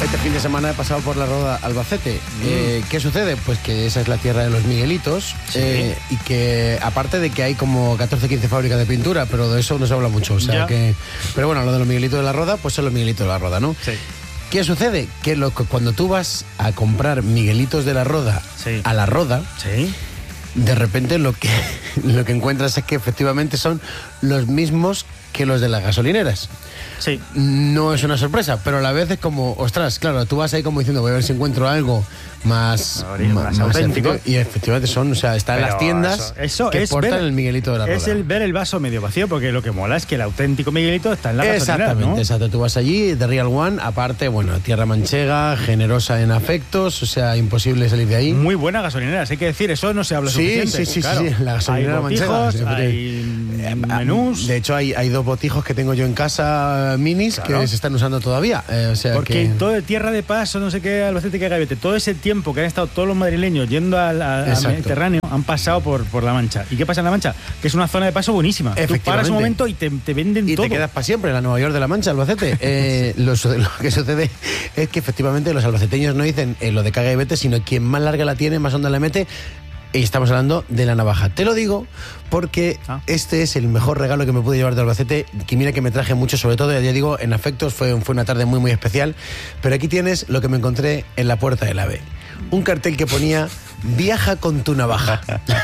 Este fin de semana he pasado por la Roda Albacete. ¿Qué sucede? Pues que esa es la tierra de los Miguelitos. Sí. Y que aparte de que hay como 14-15 fábricas de pintura, pero de eso no se habla mucho. O sea que, pero bueno, lo de los Miguelitos de la Roda, pues son los Miguelitos de la Roda, ¿no? Sí. ¿Qué sucede? Que cuando tú vas a comprar Miguelitos de la Roda a la Roda, de repente lo que encuentras es que efectivamente son los mismos que los de las gasolineras. Sí. No es una sorpresa, pero a la vez es como, ostras, claro, tú vas ahí como diciendo, voy a ver si encuentro algo más auténtico. Y efectivamente son, o sea, están en las tiendas eso que es portan ver, el Miguelito de la Roda. Es el ver el vaso medio vacío, porque lo que mola es que el auténtico Miguelito está en la gasolinera, Exactamente, ¿no? exacto. Tú vas allí, de Real One, aparte, bueno, tierra manchega, generosa en afectos, o sea, imposible salir de ahí. Muy buena gasolinera, hay que decir, eso no se habla suficiente. Sí, claro. la gasolinera hay botijos, manchega. hay menús. De hecho, hay 2 botijos que tengo yo en casa, minis, que se están usando todavía. O sea porque que... todo de Tierra de Paso, no sé qué, Albacete, que Gavete, todo ese tiempo que han estado todos los madrileños yendo al Mediterráneo, han pasado por La Mancha. ¿Y qué pasa en La Mancha? Que es una zona de paso buenísima. Tú paras un momento y te venden todo. Y te quedas para siempre en la Nueva York de La Mancha, Albacete. Lo que sucede es que efectivamente los albaceteños no dicen lo de caga y vete, sino quien más larga la tiene, más honda la mete. Y estamos hablando de la navaja. Te lo digo porque este es el mejor regalo que me pude llevar de Albacete, que mira que me traje mucho, sobre todo, ya digo, en afectos, fue una tarde muy, muy especial. Pero aquí tienes lo que me encontré en la puerta del AVE. Un cartel que ponía, viaja con tu navaja.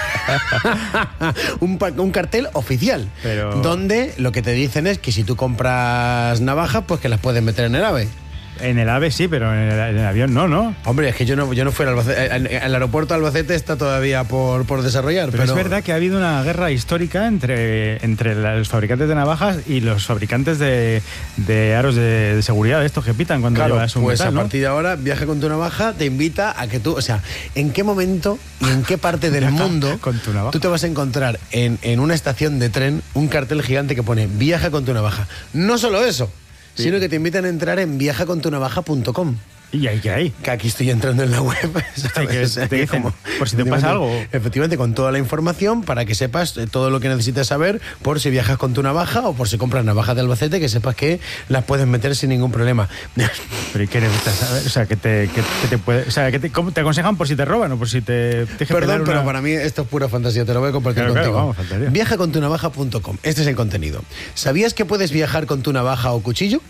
un cartel oficial, donde lo que te dicen es que si tú compras navajas, pues que las puedes meter en el AVE. En el AVE sí, pero en el avión no. Hombre, es que yo no fui al Albacete. El aeropuerto de Albacete está todavía por desarrollar. Pero es verdad que ha habido una guerra histórica entre los fabricantes de navajas y los fabricantes de aros de seguridad, estos que pitan cuando llevas un metal, ¿no? A partir de ahora, Viaja con tu navaja te invita a que tú, o sea, ¿en qué momento y en qué parte del mundo tú te vas a encontrar en una estación de tren un cartel gigante que pone Viaja con tu navaja? No solo eso, sino que te invitan a entrar en viajacontunavaja.com. ¿Y ahí qué hay? Que aquí estoy entrando en la web. Te dicen, por si te pasa algo. Efectivamente, con toda la información para que sepas todo lo que necesitas saber por si viajas con tu navaja o por si compras navajas de Albacete, que sepas que las puedes meter sin ningún problema. Pero ¿y qué necesitas saber? O sea, que te aconsejan por si te roban o por si te... Perdón, pero para mí esto es pura fantasía, te lo voy a compartir contigo. Claro, vamos, viajacontunavaja.com. Este es el contenido. ¿Sabías que puedes viajar con tu navaja o cuchillo?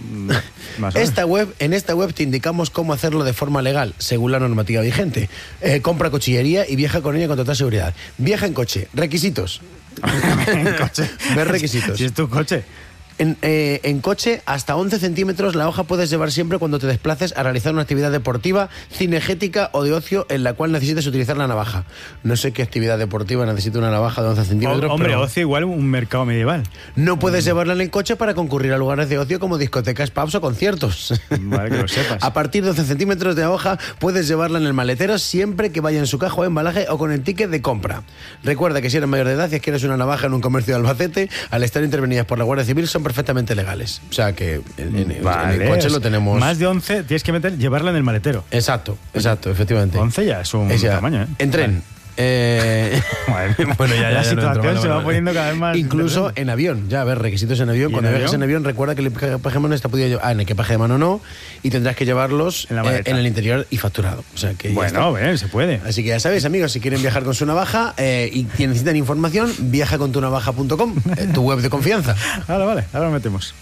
En esta web te indicamos cómo hacerlo de forma legal, según la normativa vigente. Compra cuchillería y viaja con ella con total seguridad. Viaja en coche. Requisitos. En coche. Ver requisitos. Si es tu coche. En coche, hasta 11 centímetros la hoja puedes llevar siempre cuando te desplaces a realizar una actividad deportiva, cinegética o de ocio en la cual necesites utilizar la navaja. No sé qué actividad deportiva necesita una navaja de 11 centímetros. Hombre, pero ocio igual un mercado medieval. No puedes llevarla en el coche para concurrir a lugares de ocio como discotecas, pubs o conciertos. Vale, que lo sepas. A partir de 11 centímetros de hoja puedes llevarla en el maletero siempre que vaya en su caja o embalaje o con el ticket de compra. Recuerda que si eres mayor de edad y adquieres una navaja en un comercio de Albacete, al estar intervenidas por la Guardia Civil, son perfectamente legales. O sea que en el coche lo tenemos. Más de 11 tienes que llevarla en el maletero. Exacto, efectivamente. 11 ya es un tamaño, ¿eh? En tren. Bueno, ya la situación se va poniendo cada vez más. Incluso en avión, ya a ver, requisitos en avión. Cuando viajes en avión, recuerda que el equipaje de mano está podido llevar. En el equipaje de mano no, y tendrás que llevarlos en el interior y facturado. O sea que se puede. Así que ya sabéis, amigos, si quieren viajar con su navaja y necesitan información, viajacontunavaja.com, tu web de confianza. Vale, ahora lo metemos.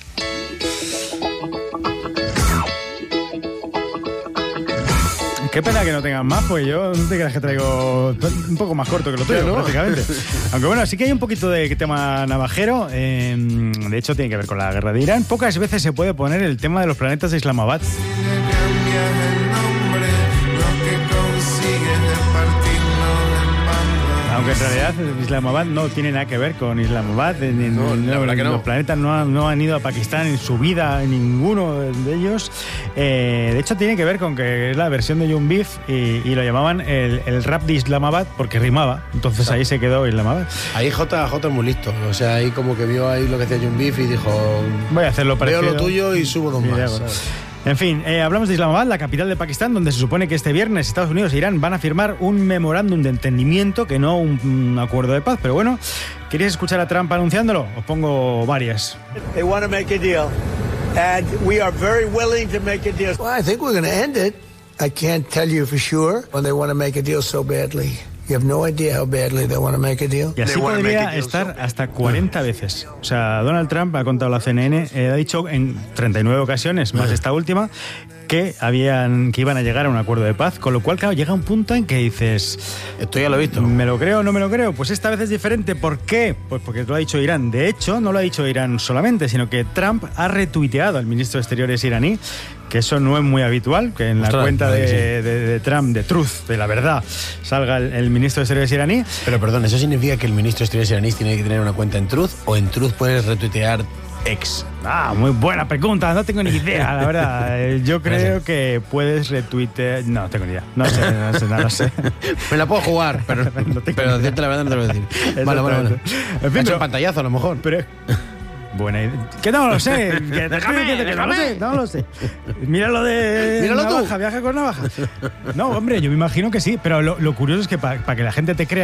Qué pena que no tengan más, pues yo no te creas que traigo un poco más corto que lo tuyo, prácticamente. Aunque bueno, sí que hay un poquito de tema navajero. De hecho, tiene que ver con la guerra de Irán. Pocas veces se puede poner el tema de los planetas de Islamabad. Aunque en realidad Islamabad no tiene nada que ver con Islamabad. La verdad que no. Los planetas no han ido a Pakistán en su vida, ninguno de ellos. De hecho, tiene que ver con que es la versión de Young Beef y lo llamaban el rap de Islamabad porque rimaba. Entonces ahí se quedó Islamabad. Ahí JJ es muy listo. O sea, ahí como que vio ahí lo que hacía Young Beef y dijo: voy a hacerlo parecido. Veo lo tuyo y subo dos más. En fin, hablamos de Islamabad, la capital de Pakistán, donde se supone que este viernes Estados Unidos e Irán van a firmar un memorándum de entendimiento, que no un acuerdo de paz. Pero bueno, ¿queréis escuchar a Trump anunciándolo? Os pongo varias. They want to make a deal. and we are very willing to make a deal. Well, I think we're going to end it. I can't tell you for sure when they want to make a deal so badly. You have no idea how badly they want to make a deal. Y así podría estar hasta 40 veces. O sea, Donald Trump, ha contado la CNN, ha dicho en 39 ocasiones, más esta última, que iban a llegar a un acuerdo de paz, con lo cual, claro, llega un punto en que dices... Esto ya lo he visto. ¿Me lo creo o no me lo creo? Pues esta vez es diferente. ¿Por qué? Pues porque lo ha dicho Irán. De hecho, no lo ha dicho Irán solamente, sino que Trump ha retuiteado al ministro de Exteriores iraní, que eso no es muy habitual, que en la cuenta de Trump, de Truth, de la verdad, salga el ministro de Exteriores iraní. Pero perdón, ¿eso significa que el ministro de Exteriores iraní tiene que tener una cuenta en Truth o en Truth puedes retuitear ex? Muy buena pregunta, no tengo ni idea, la verdad. Yo creo que puedes retuitear... No tengo ni idea, no lo sé. Me la puedo jugar, pero decirte la verdad no te lo voy a decir. Vale. En fin, un pantallazo a lo mejor. Pero... Buena idea. Que no lo sé. No lo sé. Míralo de Míralo navaja, tú. Viaja con navaja. No, hombre, yo me imagino que sí, pero lo curioso es que para que la gente te crea